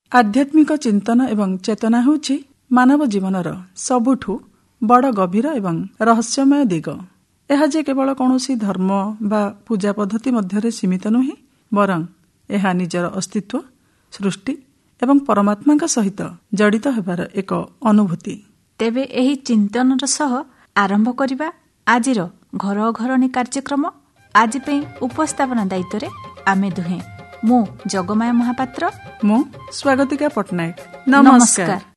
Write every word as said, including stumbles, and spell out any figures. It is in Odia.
ଆଧ୍ୟାତ୍ମିକ ଚିନ୍ତନ ଏବଂ ଚେତନା ହେଉଛି ମାନବ ଜୀବନର ସବୁଠୁ ବଡ଼ ଗଭୀର ଏବଂ ରହସ୍ୟମୟ ଦିଗ। ଏହା ଯେ କେବଳ କୌଣସି ଧର୍ମ ବା ପୂଜା ପଦ୍ଧତି ମଧ୍ୟରେ ସୀମିତ ନୁହେଁ, ବରଂ ଏହା ନିଜର ଅସ୍ତିତ୍ୱ, ସୃଷ୍ଟି ଏବଂ ପରମାତ୍ମାଙ୍କ ସହିତ ଜଡ଼ିତ ହେବାର ଏକ ଅନୁଭୂତି। ତେବେ ଏହି ଚିନ୍ତନର ସହ ଆରମ୍ଭ କରିବା ଆଜିର ଘର ଘରଣୀ କାର୍ଯ୍ୟକ୍ରମ। ଆଜି ପାଇଁ ଉପସ୍ଥାପନା ଦାୟିତ୍ୱରେ ଆମେ ଦୁହେଁ, ମୁଁ ଜଗମାୟା ମହାପାତ୍ର, ମୁଁ ସ୍ୱାଗତିକା ପଟ୍ଟନାୟକ। ନମସ୍କାର।